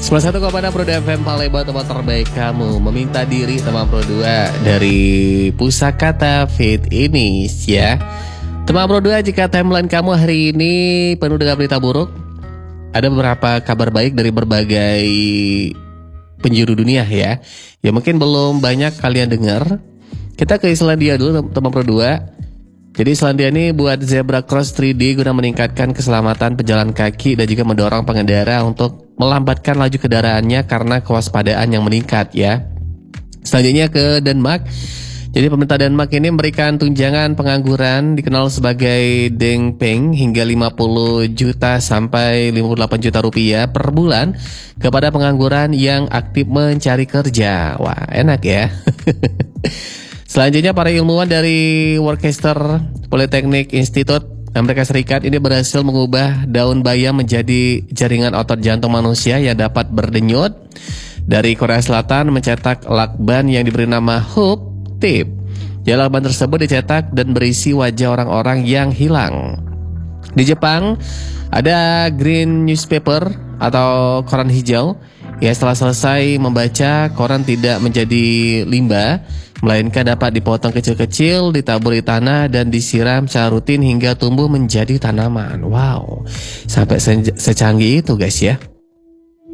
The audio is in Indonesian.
91,6 Pro FM Palembang, tempat terbaik kamu. Meminta diri teman Pro 2 dari Pusakata Fit ini ya. Teman Pro 2, jika timeline kamu hari ini penuh dengan berita buruk, ada beberapa kabar baik dari berbagai penjuru dunia ya. Ya mungkin belum banyak kalian dengar. Kita ke Islandia dulu teman Pro 2. Jadi Islandia ini buat zebra cross 3D guna meningkatkan keselamatan pejalan kaki dan juga mendorong pengendara untuk melambatkan laju kendaraannya karena kewaspadaan yang meningkat ya. Selanjutnya ke Denmark. Jadi pemerintah Denmark ini memberikan tunjangan pengangguran dikenal sebagai dengpeng hingga 50 juta sampai 58 juta rupiah per bulan kepada pengangguran yang aktif mencari kerja. Wah, enak ya. Selanjutnya para ilmuwan dari Worcester Polytechnic Institute Amerika Serikat ini berhasil mengubah daun bayam menjadi jaringan otot jantung manusia yang dapat berdenyut. Dari Korea Selatan mencetak lakban yang diberi nama Hope Tip. Lakban tersebut dicetak dan berisi wajah orang-orang yang hilang. Di Jepang ada Green Newspaper atau koran hijau. Ya, setelah selesai membaca, koran tidak menjadi limbah, melainkan dapat dipotong kecil-kecil, ditaburi tanah dan disiram secara rutin hingga tumbuh menjadi tanaman. Wow, sampai secanggih itu guys ya.